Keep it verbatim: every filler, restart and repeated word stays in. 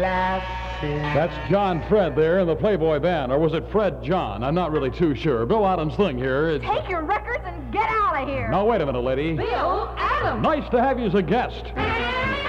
That's John Fred there in the Playboy Band. Or was it Fred John? I'm not really too sure. Bill Adams thing here. It's... Take your records and get out of here. Now, wait a minute, lady. Bill Adams. Nice to have you as a guest.